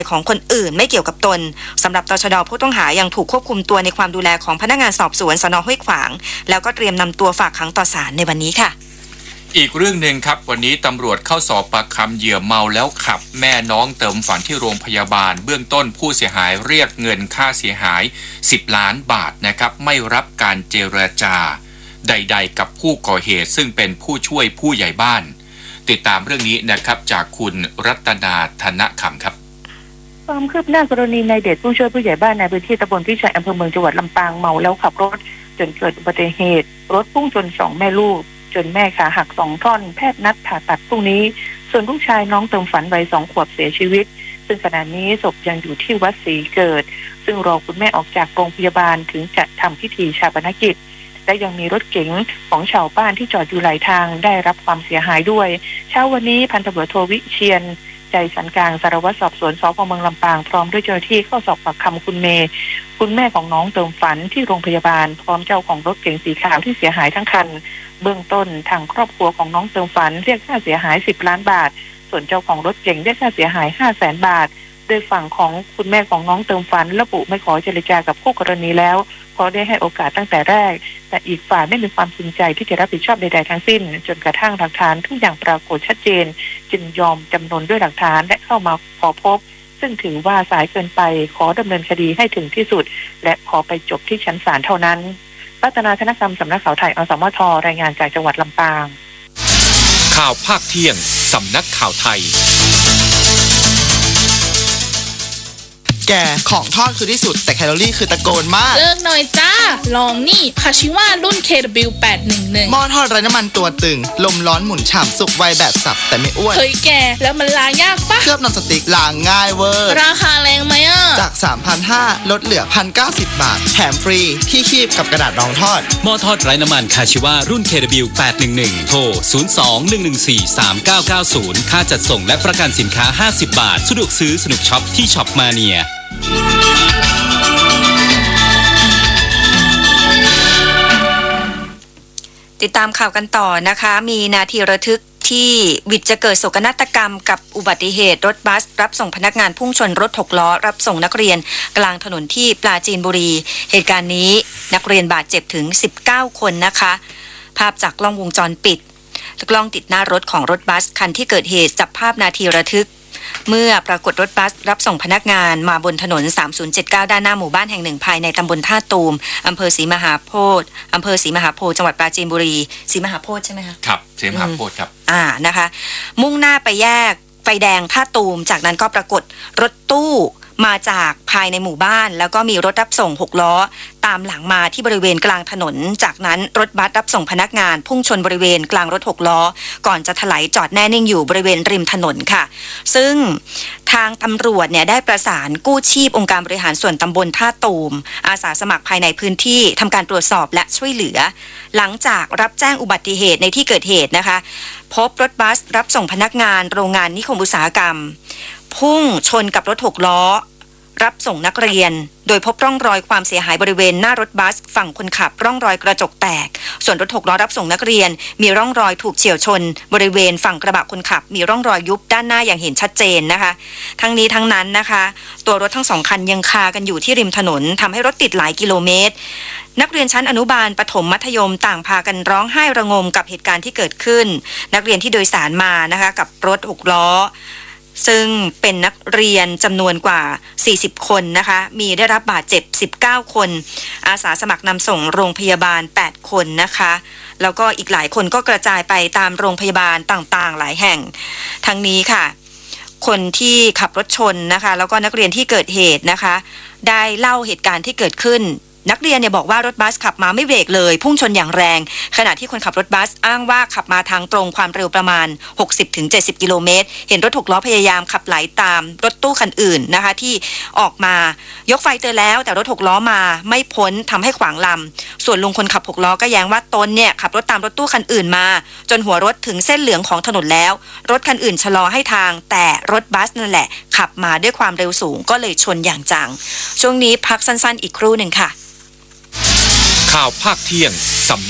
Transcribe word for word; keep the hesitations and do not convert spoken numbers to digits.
ของคนอื่นไม่เกี่ยวกับตนสำหรับตชด.ผู้ต้องหายังถูกควบคุมตัวในความดูแลของพนักงานสอบสวนสน.ห้วยขวางแล้วก็เตรียมนำตัวฝากขังต่อศาลในวันนี้ค่ะอีกเรื่องหนึ่งครับวันนี้ตำรวจเข้าสอบปากคำเหยื่อเมาแล้วขับแม่น้องเติมฝันที่โรงพยาบาลเบื้องต้นผู้เสียหายเรียกเงินค่าเสียหายสิบล้านบาทนะครับไม่รับการเจรจาใดๆกับผู้ก่อเหตุซึ่งเป็นผู้ช่วยผู้ใหญ่บ้านติดตามเรื่องนี้นะครับจากคุณรัตนาธนคำครับความคืบหน้ากรณีนายเดชผู้ช่วยผู้ใหญ่บ้านในพื้นที่ตำบลพิชัยอำเภอเมืองจังหวัดลำปางเมาแล้วขับรถจนเกิดอุบัติเหตุรถพุ่งชนสองแม่ลูกจนแม่ขาหักสองท่อนแพทย์นัดผ่าตัดพรุ่งนี้ส่วนลูกชายน้องเติมฝันวัยสองขวบเสียชีวิตซึ่งขณะนี้ศพยังอยู่ที่วัดศรีเกิดซึ่งรอคุณแม่ออกจากโรงพยาบาลถึงจะทำพิธีชาปนกิจและยังมีรถเก๋งของชาวบ้านที่จอดอยู่หลายทางได้รับความเสียหายด้วยเช้าวันนี้พันตำรวจโทวิเชียรใจสันกลางสารวัตรสอบสวนสพเมืองลำปางพร้อมด้วยเจ้าหน้าที่เข้าสอบปากคำคุณเมย์คุณแม่ของน้องเติมฝันที่โรงพยาบาลพร้อมเจ้าของรถเก๋งสีขาวที่เสียหายทั้งคันเบื้องต้นทางครอบครัวของน้องเติมฝันเรียกค่าเสียหายสิบล้านบาทส่วนเจ้าของรถเก๋งเรียกค่าเสียหายห้าแสนบาทโดยฝั่งของคุณแม่ของน้องเติมฝันระบุไม่ขอเจรจากับคู่กรณีแล้วเพราะได้ให้โอกาสตั้งแต่แรกแต่อีกฝ่ายไม่มีความจริงใจที่จะรับผิดชอบใดๆทั้งสิ้นจนกระทั่งหลักฐานทุกอย่างปรากฏชัดเจนจึงยอมจำนนด้วยหลักฐานและเข้ามาขอพบซึ่งถือว่าสายเกินไปขอดำเนินคดีให้ถึงที่สุดและขอไปจบที่ชั้นศาลเท่านั้นรัตนาธนกรรมสำนักข่าวไทยอสมทรายงานจากจังหวัดลำปางข่าวภาคเที่ยงสำนักข่าวไทยแกของทอดคือที่สุดแต่แคลอรี่คือตะโกนมากเลิกหน่อยจ้าลองนี่คาชิว่ารุ่น เค ดับเบิลยู แปดหนึ่งหนึ่งหม้อทอดไร้น้ำมันตัวตึงลมร้อนหมุนฉ่ำสุกไวแบบสับแต่ไม่อ้วนเฮ้ยแกแล้วมันล้างยากปะเคลือบนอนสติ๊กล้างง่ายเวอร์ราคาแรงไหมอ่ะจาก สามพันห้าร้อย ลดเหลือ หนึ่งพันเก้าสิบ บาทแถมฟรีที่คีบกับกระดาษรองทอดหม้อทอดไร้น้ำมันคาชิว่ารุ่น เค ดับเบิลยู แปดหนึ่งหนึ่ง โทรศูนย์ สอง หนึ่ง หนึ่ง สี่ สาม เก้า เก้า ศูนย์ค่าจัดส่งและประกันสินค้าห้าสิบบาทสะดวกซื้อสนุกช็อปที่ช็อปมาเนียติดตามข่าวกันต่อนะคะมีนาทีระทึกที่วิทย์จะเกิดโศกนาฏกรรมกับอุบัติเหตุรถบัสรับส่งพนักงานพุ่งชนรถหกล้อรับส่งนักเรียนกลางถนนที่ปราจีนบุรีเหตุการณ์นี้นักเรียนบาดเจ็บถึงสิบเก้าคนนะคะภาพจากกล้องวงจรปิดกล้องติดหน้ารถของรถบัสคันที่เกิดเหตุจับภาพนาทีระทึกเมื่อปรากฏรถบัสรับส่งพนักงานมาบนถนนสามศูนย์เจ็ดเก้าด้านหน้าหมู่บ้านแห่งหนึ่งภายในตำบลท่าตูมอำเภอศรีมหาโพธิ์อำเภอศรีมหาโพธิ์จังหวัดปราจีนบุรีศรีมหาโพธิ์ใช่ไหมคะครับศรีมหาโพธิ์ครับอ่านะคะมุ่งหน้าไปแยกไฟแดงท่าตูมจากนั้นก็ปรากฏรถตู้มาจากภายในหมู่บ้านแล้วก็มีรถรับส่งหกล้อตามหลังมาที่บริเวณกลางถนนจากนั้นรถบัสรับส่งพนักงานพุ่งชนบริเวณกลางรถหกล้อก่อนจะถลายจอดแน่นิ่งอยู่บริเวณริมถนนค่ะซึ่งทางตำรวจเนี่ยได้ประสานกู้ชีพองค์การบริหารส่วนตำบลท่าตูมอาสาสมัครภายในพื้นที่ทำการตรวจสอบและช่วยเหลือหลังจากรับแจ้งอุบัติเหตุในที่เกิดเหตุนะคะพบรถบัสรับส่งพนักงานโรงงานนิคมอุตสาหกรรมพุ่งชนกับรถหกล้อรับส่งนักเรียนโดยพบร่องรอยความเสียหายบริเวณหน้ารถบัสฝั่งคนขับร่องรอยกระจกแตกส่วนรถหกล้อรับส่งนักเรียนมีร่องรอยถูกเฉี่ยวชนบริเวณฝั่งกระบะคนขับมีร่องรอยยุบด้านหน้าอย่างเห็นชัดเจนนะคะทั้งนี้ทั้งนั้นนะคะตัวรถทั้งสองคันยังคากันอยู่ที่ริมถนนทำให้รถติดหลายกิโลเมตรนักเรียนชั้นอนุบาลประถมมัธยมต่างพากันร้องไห้ระงมกับเหตุการณ์ที่เกิดขึ้นนักเรียนที่โดยสารมานะคะกับรถหกล้อซึ่งเป็นนักเรียนจำนวนกว่าสี่สิบคนนะคะมีได้รับบาดเจ็บสิบเก้าคนอาสาสมัครนำส่งโรงพยาบาลแปดคนนะคะแล้วก็อีกหลายคนก็กระจายไปตามโรงพยาบาลต่างๆหลายแห่งทั้งนี้ค่ะคนที่ขับรถชนนะคะแล้วก็นักเรียนที่เกิดเหตุนะคะได้เล่าเหตุการณ์ที่เกิดขึ้นนักเรียนเนี่ยบอกว่ารถบัสขับมาไม่เบรกเลยพุ่งชนอย่างแรงขณะที่คนขับรถบัสอ้างว่าขับมาทางตรงความเร็วประมาณ หกสิบถึงเจ็ดสิบ กิโลเมตรเห็นรถหกล้อพยายามขับไหลตามรถตู้คันอื่นนะคะที่ออกมายกไฟเตือนแล้วแต่รถหกล้อมาไม่พ้นทำให้ขวางลำส่วนลุงคนขับหกล้อก็แย้งว่าตนเนี่ยขับรถตามรถตู้คันอื่นมาจนหัวรถถึงเส้นเหลืองของถนนแล้วรถคันอื่นชะลอให้ทางแต่รถบัสนั่นแหละขับมาด้วยความเร็วสูงก็เลยชนอย่างจังช่วงนี้พักสั้นๆอีกครู่หนึ่งค่ะข่าวภาคเที่ยงสำ